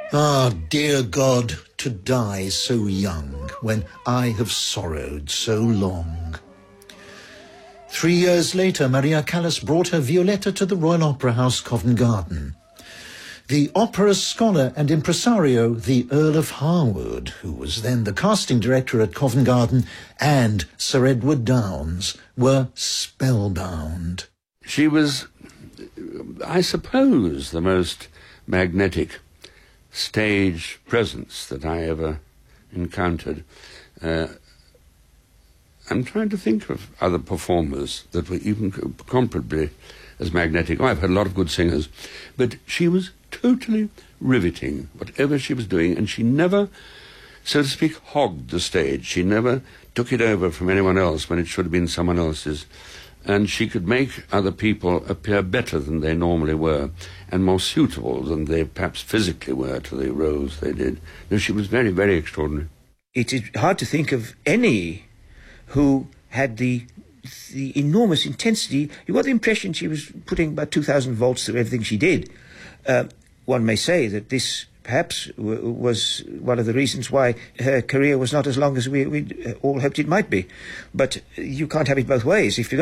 Ah, dear God, to die so young, when I have sorrowed so long. 3 years later, Maria Callas brought her Violetta to the Royal Opera House, Covent Garden. The opera scholar and impresario, the Earl of Harwood, who was then the casting director at Covent Garden, and Sir Edward Downes were spellbound. She was, I suppose, the most magnetic stage presence that I ever encountered. I'm trying to think of other performers that were even comparably as magnetic. I've had a lot of good singers, but she was totally riveting, whatever she was doing, and she never, so to speak, hogged the stage. She never took it over from anyone else when it should have been someone else's. And she could make other people appear better than they normally were, and more suitable than they perhaps physically were to the roles they did. No, she was very, very extraordinary. It is hard to think of any who had the enormous intensity. You got the impression she was putting about 2,000 volts through everything she did. One may say that this perhaps was one of the reasons why her career was not as long as we all hoped it might be. But you can't have it both ways. If you